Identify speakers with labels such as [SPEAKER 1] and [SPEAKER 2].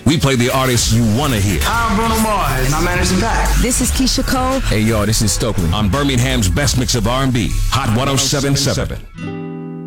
[SPEAKER 1] We play the artists you want to hear.
[SPEAKER 2] I'm Bruno Mars, and I'm Anderson .Paak.
[SPEAKER 3] This is Keisha Cole.
[SPEAKER 4] Hey, yo, this is Stokely.
[SPEAKER 1] On Birmingham's best mix of R&B, Hot 107.7.